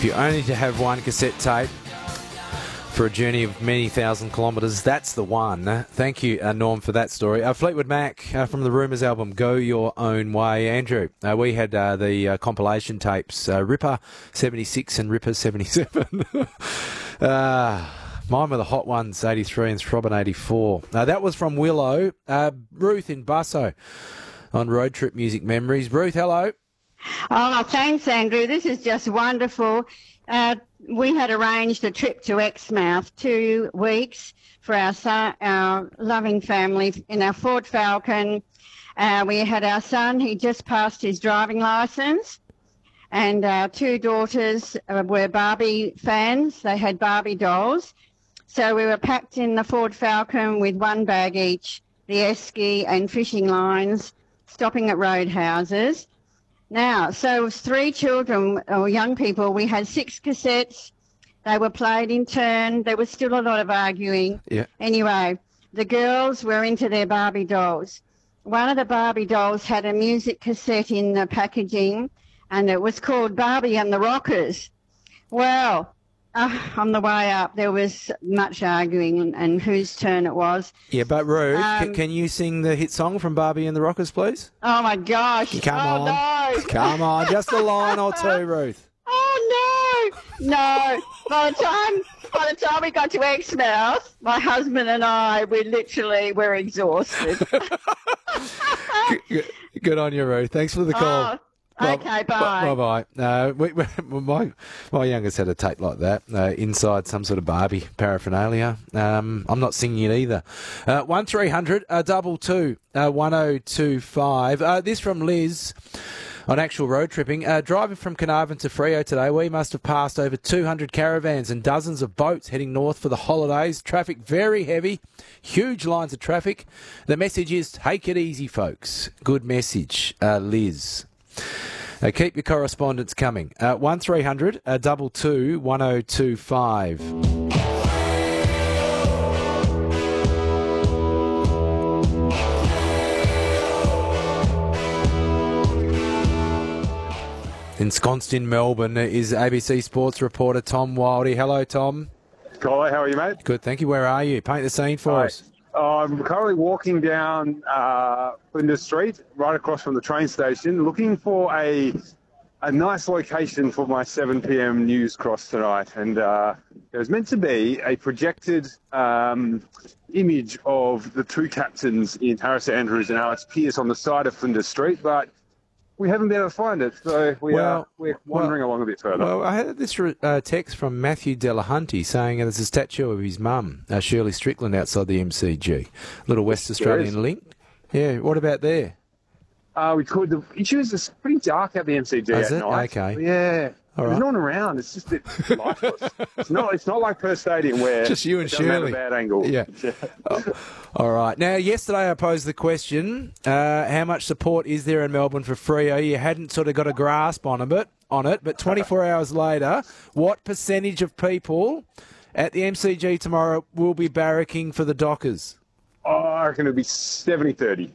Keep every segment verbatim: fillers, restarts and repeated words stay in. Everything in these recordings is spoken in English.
you only to have one cassette tape for a journey of many thousand kilometres, that's the one. Thank you, uh, Norm, for that story. Uh, Fleetwood Mac uh, from the Rumours album, Go Your Own Way. Andrew, uh, we had uh, the uh, compilation tapes, uh, Ripper seventy-six and Ripper seventy-seven. uh, mine were the hot ones, eighty-three and Throbbin' eighty-four. Uh, that was from Willow. Uh, Ruth in Busso on Road Trip Music Memories. Ruth, hello. Oh, thanks, Andrew. This is just wonderful. Uh, we had arranged a trip to Exmouth, two weeks for our son, our loving family in our Ford Falcon. Uh, we had our son, he just passed his driving licence, and our two daughters uh, were Barbie fans. They had Barbie dolls. So we were packed in the Ford Falcon with one bag each, the esky and fishing lines, stopping at roadhouses. Now, so it was three children or young people. We had six cassettes. They were played in turn. There was still a lot of arguing. Yeah. Anyway, the girls were into their Barbie dolls. One of the Barbie dolls had a music cassette in the packaging, and it was called Barbie and the Rockers. Well, uh, on the way up, there was much arguing and, and whose turn it was. Yeah, but Ruth, Um, c- can you sing the hit song from Barbie and the Rockers, please? Oh, my gosh. Come oh, on. no. Come on, just a line or two, Ruth. Oh, no. No. By the time, by the time we got to Exmouth, my husband and I, we literally were exhausted. Good, good on you, Ruth. Thanks for the call. Oh, okay, bye. Bye bye. Uh, we, we, my my youngest had a tape like that uh, inside some sort of Barbie paraphernalia. Um, I'm not singing it either. Uh, one three hundred uh, double two uh, one oh two five. Uh, this from Liz on actual road tripping. Uh, driving from Carnarvon to Freo today, we must have passed over two hundred caravans and dozens of boats heading north for the holidays. Traffic very heavy, huge lines of traffic. The message is take it easy, folks. Good message, uh, Liz. Uh, keep your correspondence coming. Uh, one three hundred uh, double two one oh two five. Ensconced in Melbourne is A B C Sports reporter Tom Wildey. Hello, Tom. Hi, how are you, mate? Good, thank you. Where are you? Paint the scene for Hi. us. I'm currently walking down uh, Flinders Street, right across from the train station, looking for a a nice location for my seven p.m. news cross tonight. And uh, there's meant to be a projected um, image of the two captains in Harris Andrews and Alex Pearce on the side of Flinders Street, but we haven't been able to find it, so we Well, are we're wandering well, along a bit further. Well, I had this uh, text from Matthew Delahunty saying there's a statue of his mum, uh, Shirley Strickland, outside the M C G. Little West Australian is. link. Yeah, what about there? Uh, we could. The issue is it's pretty dark at the M C G Is at it? night. Okay. Yeah. All There's right. no one around. It's just a bit lifeless. It's not. It's not like Perth Stadium where Just you and it doesn't have Shirley. a bad angle. Yeah. Oh, all right. Now, yesterday I posed the question: uh, how much support is there in Melbourne for Freo? You hadn't sort of got a grasp on it, on it, but twenty-four hours later, what percentage of people at the M C G tomorrow will be barracking for the Dockers? Oh, I reckon it'll be seventy thirty.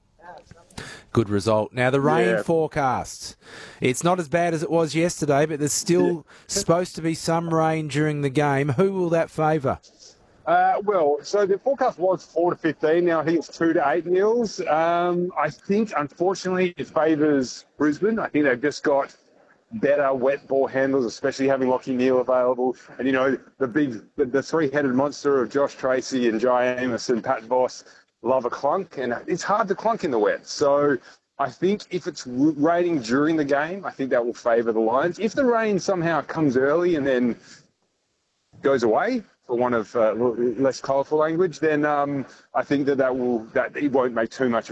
Good result. Now, the rain Yeah. forecasts. It's not as bad as it was yesterday, but there's still supposed to be some rain during the game. Who will that favour? Uh, well, so the forecast was four to fifteen. Now I think it's two to eight mils. Um, I think, unfortunately, it favours Brisbane. I think they've just got better wet ball handlers, especially having Lockie Neal available. And, you know, the big, the, the three-headed monster of Josh Tracy and Jai Amos and Pat Voss love a clunk, and it's hard to clunk in the wet. So I think if it's raining during the game, I think that will favour the Lions. If the rain somehow comes early and then goes away, for one of uh, less colourful language, then um, I think that that will that it won't make too much of